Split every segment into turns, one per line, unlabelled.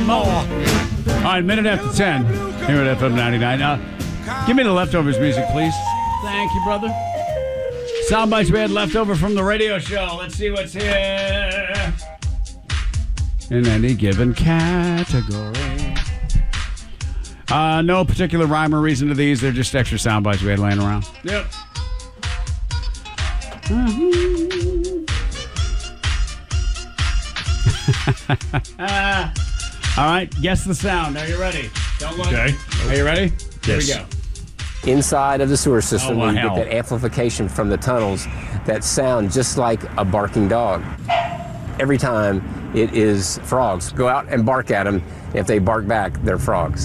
more. All right, minute after 10 here at FM 99. Give me the leftovers music, please. Thank you, brother. Soundbites we had left over from the radio show. Let's see what's here in any given category. No particular rhyme or reason to these. They're just extra sound bites we had laying around. Yep. All right, guess the sound. Are you ready? Don't look.
Okay.
Are you ready?
Yes.
Here we go.
Inside of the sewer system,
Oh,
where you
hell.
get that amplification from the tunnels that sound just like a barking dog. Every time it is frogs. Go out and bark at them. If they bark back, they're frogs.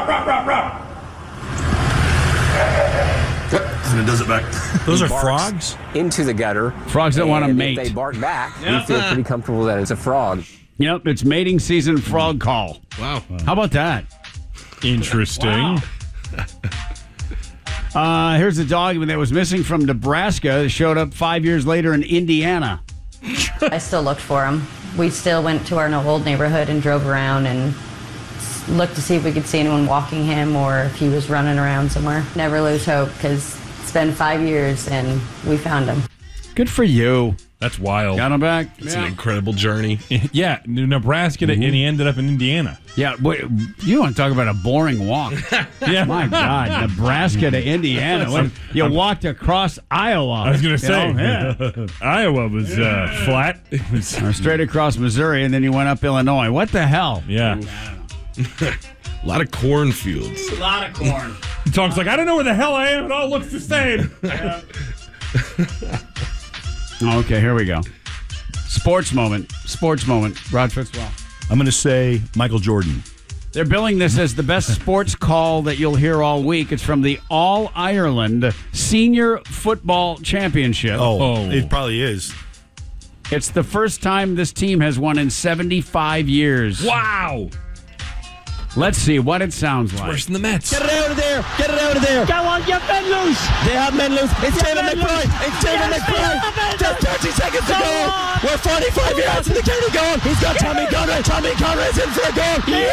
And it does it back.
Those are
Barks
frogs?
into the gutter.
Frogs that want to
and
mate.
If they bark back, we feel pretty comfortable that it's a frog.
Yep, it's mating season frog call.
Wow.
How about that?
Interesting.
Here's a dog that was missing from Nebraska that showed up 5 years later in Indiana.
I still looked for him. We still went to our old neighborhood and drove around and looked to see if we could see anyone walking him or if he was running around somewhere. Never lose hope because it's been 5 years and we found him.
Good for you.
That's wild.
Got him back?
It's an incredible journey.
Yeah, Nebraska, and he ended up in Indiana.
Yeah, wait, you want to talk about a boring walk.
Yeah.
My God, Nebraska to Indiana. When you walked across Iowa.
I was going to say,
Yeah.
Iowa was flat. It was,
Or straight across Missouri, and then you went up Illinois. What the hell?
yeah.
A lot of cornfields.
A lot of corn.
He talks like, I don't know where the hell I am. It all looks the same.
Okay, here we go. Sports moment. Rod Fitzwell.
I'm going to say Michael Jordan.
They're billing this as the best sports call that you'll hear all week. It's from the All-Ireland Senior Football Championship.
Oh, it probably is.
It's the first time this team has won in 75 years.
Wow.
Let's see what it sounds like.
Worse than the Mets.
Get it out of there! Get it out of there! Go on, get men loose! They have men loose. It's David McBride! It's David McBride! Just 30 seconds to go! We're 45 yards from the county goal! He's got Tommy Conrad! Tommy Conrad's in for a goal!